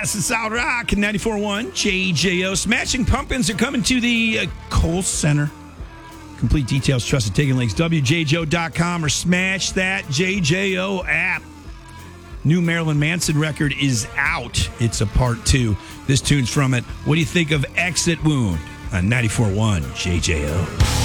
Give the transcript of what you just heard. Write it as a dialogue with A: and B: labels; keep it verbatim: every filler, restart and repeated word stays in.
A: Yes, it's Solid Rock, ninety-four point one J J O. Smashing Pumpkins are coming to the uh, Kohl Center. Complete details, trusted ticket links, W J J O dot com or smash that J J O app. New Marilyn Manson record is out. It's a part two. This tune's from it. What do you think of Exit Wound on ninety-four point one J J O?